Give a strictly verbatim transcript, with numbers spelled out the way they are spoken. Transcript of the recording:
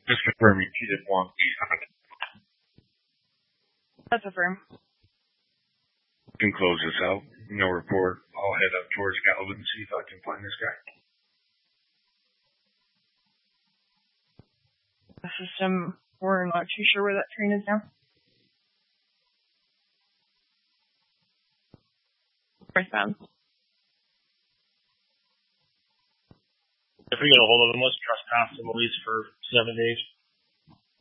Just confirming she didn't want me on it. That's affirmed. We can close this out. No report. I'll head up towards Galvin and see if I can find this guy. The system, we're not too sure where that train is now. Northbound. If we get a hold of him, let's trespass him at least for seven days.